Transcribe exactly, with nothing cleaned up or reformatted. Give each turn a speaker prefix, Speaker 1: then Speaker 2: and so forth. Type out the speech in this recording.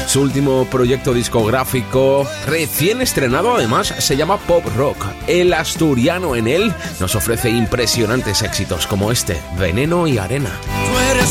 Speaker 1: Su último proyecto discográfico, recién estrenado además, se llama Pop Rock. El asturiano en él nos ofrece impresionantes éxitos como este, Veneno y Arena.